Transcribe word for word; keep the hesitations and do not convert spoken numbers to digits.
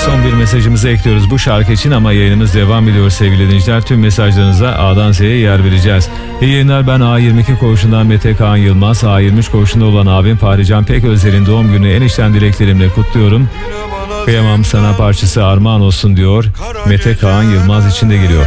son bir mesajımızı ekliyoruz bu şarkı için ama yayınımız devam ediyor sevgili dinleyiciler. Tüm mesajlarınıza A'dan Z'ye yer vereceğiz. İyi yayınlar, ben A yirmi iki koğuşundan Mete Kaan Yılmaz. A yirmi üç koğuşunda olan abim Fahrican Peközler'in doğum gününü en içten dileklerimle kutluyorum. Kıyamam sana parçası armağan olsun diyor. Mete Kaan Yılmaz için de geliyor.